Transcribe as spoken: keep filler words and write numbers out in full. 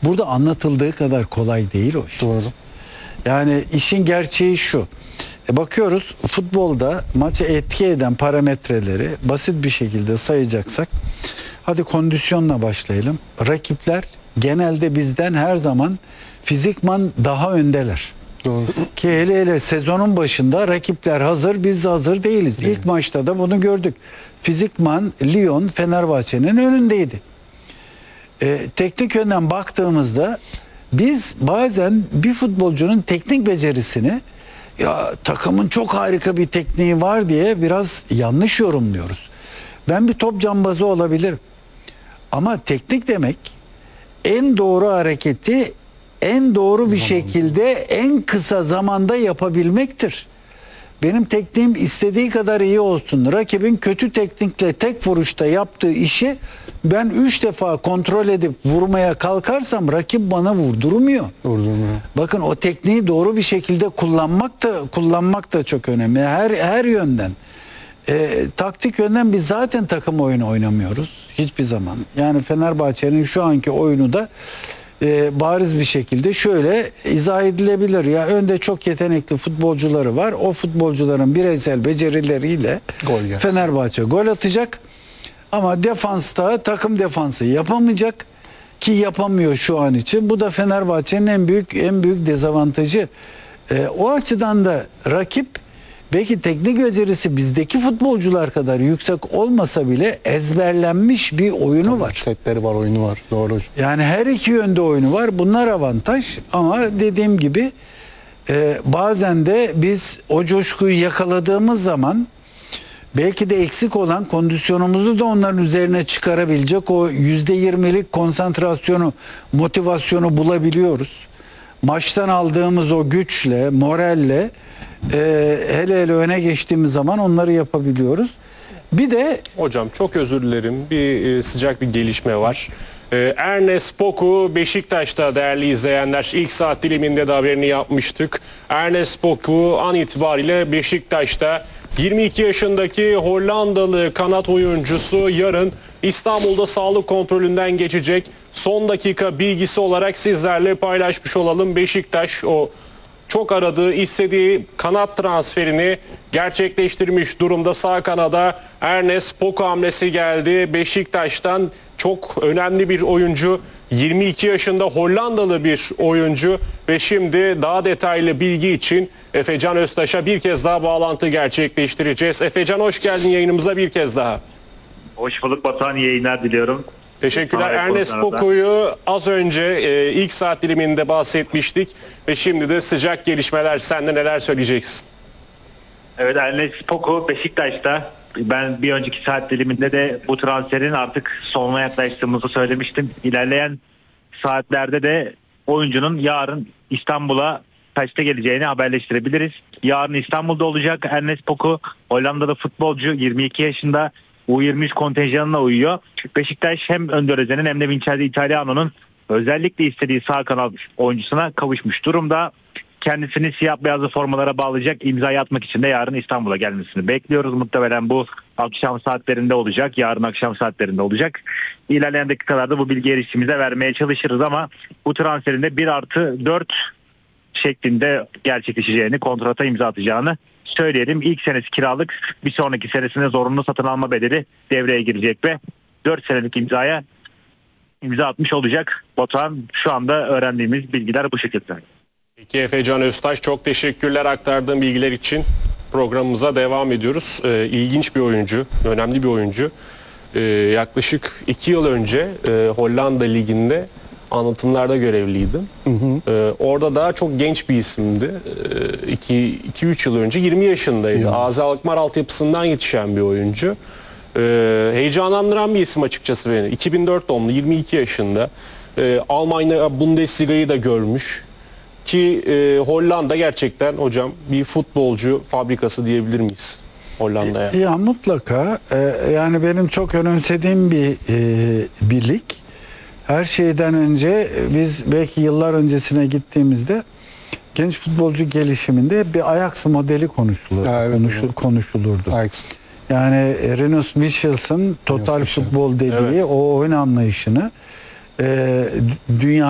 burada anlatıldığı kadar kolay değil o iş. Doğru. Yani işin gerçeği şu. E bakıyoruz futbolda maçı etki eden parametreleri basit bir şekilde sayacaksak, hadi kondisyonla başlayalım. Rakipler genelde bizden her zaman fizikman daha öndeler. Doğru. Ki hele hele sezonun başında rakipler hazır, biz hazır değiliz. Evet. İlk maçta da bunu gördük. Fizikman Lyon Fenerbahçe'nin önündeydi. Ee, teknik yönden baktığımızda biz bazen bir futbolcunun teknik becerisini, ya takımın çok harika bir tekniği var diye biraz yanlış yorumluyoruz. Ben bir top cambazı olabilirim. Ama teknik demek en doğru hareketi en doğru bir şekilde en kısa zamanda yapabilmektir. Benim tekniğim istediği kadar iyi olsun. Rakibin kötü teknikle tek vuruşta yaptığı işi ben üç defa kontrol edip vurmaya kalkarsam rakip bana vurdurmuyor. Vurdurmuyor. Bakın o tekniği doğru bir şekilde kullanmak da kullanmak da çok önemli. Her her yönden. E, taktik yönden biz zaten takım oyunu oynamıyoruz hiçbir zaman. Yani Fenerbahçe'nin şu anki oyunu da e, bariz bir şekilde şöyle izah edilebilir. Ya önde çok yetenekli futbolcuları var. O futbolcuların bireysel becerileriyle gol Fenerbahçe gol atacak. Ama defansta takım defansı yapamayacak ki yapamıyor şu an için. Bu da Fenerbahçe'nin en büyük en büyük dezavantajı. E, o açıdan da rakip belki teknik becerisi bizdeki futbolcular kadar yüksek olmasa bile ezberlenmiş bir oyunu Tabii, var. Setleri var, oyunu var. Doğru. Yani her iki yönde oyunu var. Bunlar avantaj ama dediğim gibi e, bazen de biz o coşkuyu yakaladığımız zaman belki de eksik olan kondisyonumuzu da onların üzerine çıkarabilecek o yüzde yirmilik konsantrasyonu, motivasyonu bulabiliyoruz. Maçtan aldığımız o güçle, moralle e, hele hele öne geçtiğimiz zaman onları yapabiliyoruz. Bir de hocam çok özür dilerim, bir e, sıcak bir gelişme var. E, Ernest Poku Beşiktaş'ta değerli izleyenler, ilk saat diliminde de haberini yapmıştık. Ernest Poku an itibariyle Beşiktaş'ta. yirmi iki yaşındaki Hollandalı kanat oyuncusu yarın İstanbul'da sağlık kontrolünden geçecek. Son dakika bilgisi olarak sizlerle paylaşmış olalım. Beşiktaş o çok aradığı, istediği kanat transferini gerçekleştirmiş durumda. Sağ kanada Ernest Poku hamlesi geldi. Beşiktaş'tan çok önemli bir oyuncu. yirmi iki yaşında Hollandalı bir oyuncu ve şimdi daha detaylı bilgi için Efecan Öztaş'a bir kez daha bağlantı gerçekleştireceğiz. Efecan, hoş geldin yayınımıza bir kez daha. Hoş bulduk Batuhan, iyi yayınlar diliyorum. Teşekkürler. Ernest Poku'yu az önce e, ilk saat diliminde bahsetmiştik ve şimdi de sıcak gelişmeler. Sen de neler söyleyeceksin? Evet, Ernest Poku Beşiktaş'ta. Ben bir önceki saat diliminde de bu transferin artık sonuna yaklaştığımızı söylemiştim. İlerleyen saatlerde de oyuncunun yarın İstanbul'a kaçta geleceğini haberleştirebiliriz. Yarın İstanbul'da olacak Ernest Poku. Hollanda'da futbolcu, yirmi iki yaşında, U yirmi üç kontenjanına uyuyor. Beşiktaş hem Önder Özen'in hem de Vincenzo Italiano'nun özellikle istediği sağ kanat oyuncusuna kavuşmuş durumda. Kendisini siyah beyazlı formalara bağlayacak, imzayı atmak için de yarın İstanbul'a gelmesini bekliyoruz. Muhtemelen bu akşam saatlerinde olacak, yarın akşam saatlerinde olacak. İlerleyen dakikalarda bu bilgi erişimize vermeye çalışırız ama bu transferinde bir artı dört şeklinde gerçekleşeceğini, kontrata imza atacağını söyleyelim. İlk senesi kiralık, bir sonraki senesinde zorunlu satın alma bedeli devreye girecek ve dört senelik imzaya imza atmış olacak. Batuhan, şu anda öğrendiğimiz bilgiler bu şekilde. Peki Efecan Öztaş, çok teşekkürler aktardığın bilgiler için. Programımıza devam ediyoruz. Ee, ilginç bir oyuncu, önemli bir oyuncu. Ee, yaklaşık iki yıl önce e, Hollanda Ligi'nde anlatımlarda görevliydim. Hı hı. Ee, orada daha çok genç bir isimdi. iki üç yıl önce yirmi yaşındaydı. Azi Alkmaar altyapısından yetişen bir oyuncu. Ee, heyecanlandıran bir isim açıkçası beni. iki bin dört doğumlu, yirmi iki yaşında. Ee, Almanya Bundesliga'yı da görmüş. Ki e, Hollanda gerçekten hocam bir futbolcu fabrikası diyebilir miyiz Hollanda'ya? Ya mutlaka. Ee, yani benim çok önemsediğim bir e, bir lig. Her şeyden önce biz belki yıllar öncesine gittiğimizde genç futbolcu gelişiminde bir Ajax modeli konuşulur, ha, evet, konuşul, evet. konuşulurdu. Ajax. Yani Rinus Michels'ın total Michels. futbol dediği Evet. o oyun anlayışını e, dünya